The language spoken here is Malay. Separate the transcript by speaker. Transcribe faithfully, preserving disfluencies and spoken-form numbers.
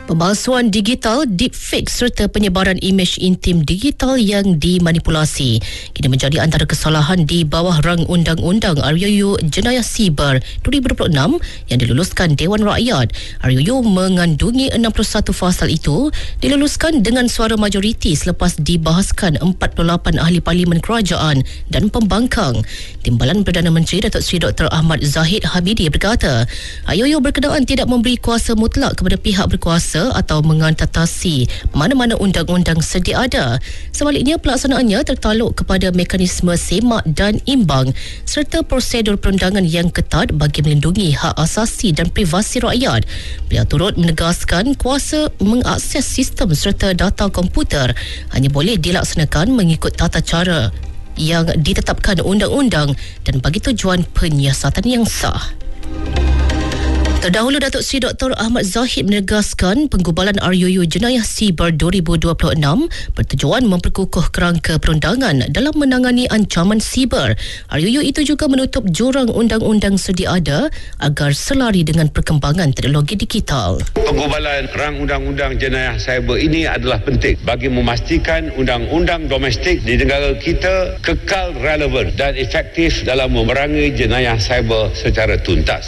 Speaker 1: Pemalsuan digital, deepfake serta penyebaran imej intim digital yang dimanipulasi kini menjadi antara kesalahan di bawah rang Undang-Undang R U U Jenayah Siber dua ribu dua puluh enam yang diluluskan Dewan Rakyat. R U U mengandungi enam puluh satu pasal itu diluluskan dengan suara majoriti selepas dibahaskan empat puluh lapan ahli parlimen kerajaan dan pembangkang. Timbalan Perdana Menteri Datuk Seri Doktor Ahmad Zahid Hamidi berkata, R U U berkenaan tidak memberi kuasa mutlak kepada pihak berkuasa atau mengantatasi mana-mana undang-undang sedia ada. Sebaliknya, pelaksanaannya tertaluk kepada mekanisme semak dan imbang serta prosedur perundangan yang ketat bagi melindungi hak asasi dan privasi rakyat. Beliau turut menegaskan kuasa mengakses sistem serta data komputer hanya boleh dilaksanakan mengikut tata cara yang ditetapkan undang-undang dan bagi tujuan penyiasatan yang sah. Terdahulu, Datuk Seri Doktor Ahmad Zahid menegaskan penggubalan R U U Jenayah Siber dua ribu dua puluh enam bertujuan memperkukuh kerangka perundangan dalam menangani ancaman siber. R U U itu juga menutup jurang undang-undang sedia ada agar selari dengan perkembangan teknologi digital.
Speaker 2: Penggubalan rang undang-undang jenayah cyber ini adalah penting bagi memastikan undang-undang domestik di negara kita kekal relevan dan efektif dalam memerangi jenayah cyber secara tuntas.